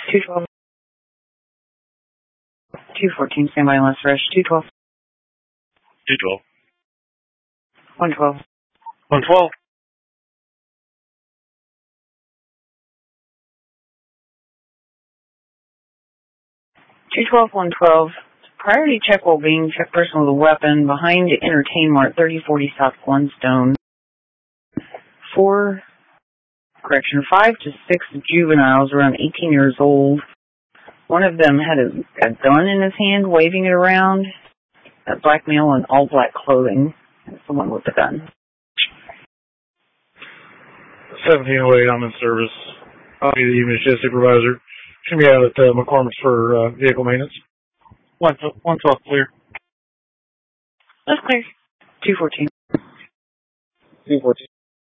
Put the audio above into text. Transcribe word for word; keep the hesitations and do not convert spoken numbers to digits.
two twelve. two fourteen, standby on last rush. two twelve. two twelve. one twelve. one twelve. two twelve, one twelve. Priority check while being check person with a weapon behind Entertain Mart, thirty forty South Glenstone. Four, correction, five to six juveniles around eighteen years old. One of them had a, a gun in his hand, waving it around. A black male in all black clothing. That's the one with the gun. seventeen oh eight, I'm in service. I'll be the evening shift supervisor. Should be out at uh, McCormick's for uh, vehicle maintenance. one twelve, clear. That's clear. two fourteen. two fourteen.